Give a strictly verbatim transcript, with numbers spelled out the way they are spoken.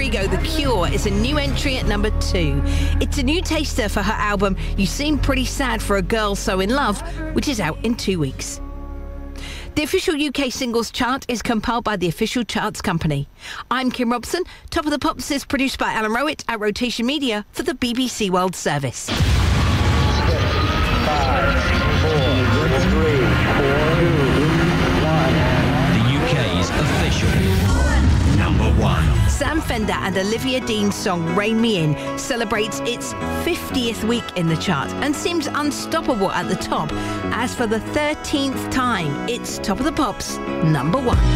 Rodrigo, The Cure, is a new entry at number two. It's a new taster for her album You Seem Pretty Sad for a Girl So in Love, which is out in two weeks. The official U K singles chart is compiled by the Official Charts Company. I'm Kim Robson. Top of the Pops is produced by Alan Rowett at Rotation Media for the B B C World Service. Six, five, four, three, two, one. The U K's official number one. Sam Fender and Olivia Dean's song Rain Me In celebrates its fiftieth week in the chart and seems unstoppable at the top. As for the thirteenth time, it's Top of the Pops number one.